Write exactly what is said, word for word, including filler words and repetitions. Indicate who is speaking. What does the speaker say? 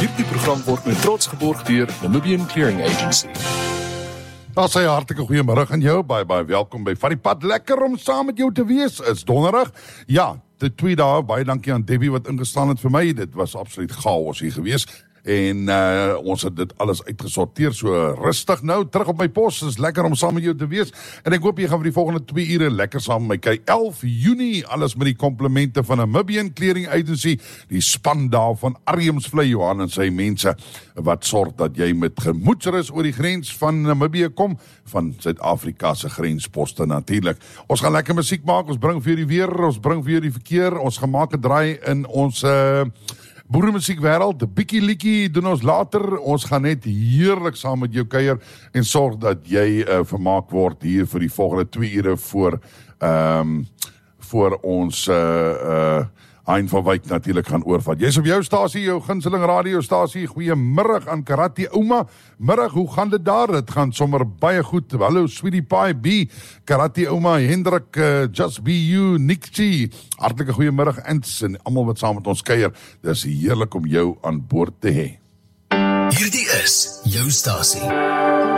Speaker 1: Hierdie program word met trots geborg deur Namibian Clearing Agency.
Speaker 2: Daar sê hartelike goeiemiddag aan jou, baie baie welkom by Vat die Pad, lekker om saam met jou te wees, is donderdag, ja, die twee dae, baie dankie aan Debbie wat ingestaan het vir my, dit was absoluut chaos hier gewees, en uh, ons het dit alles uitgesorteer, so rustig nou, terug op my pos, is lekker om saam met jou te wees, en ek hoop jy gaan vir die volgende twee ure lekker saam met my kyk, elf Junie, alles met die komplimente van Namibian Clearing Agency, die span daar van Arjemsvlei, Johan en sy mense, wat sorg dat jy met gemoedsrus oor die grens van Namibië kom, van Suid-Afrika se grensposte natuurlik. Ons gaan lekker musiek maak, ons bring vir die weer, ons bring vir die verkeer, ons gaan maak 'n draai in ons uh, boeremusiek wêreld, 'n bietjie liedjie doen ons later, ons gaan net heerlik saam met jou kuier en sorg dat jy uh, vermaak word hier vir die volgende twee ure voor um, voor ons uh, uh, Hein van Wyk natuurlik gaan oorvat. Jy is op jou stasie, jou gunsteling radiostasie, goeiemiddag aan Karate Ouma, middag, hoe gaan dit daar? Dit gaan sommer baie goed, hallo Sweetie Pie B, Karate Ouma, Hendrik, uh, Just Be You, Nick G, hartelike goeiemiddag, Ants, en almal wat saam met ons kuier, dit is heerlik om jou aan boord te hê.
Speaker 3: Hierdie is jou stasie.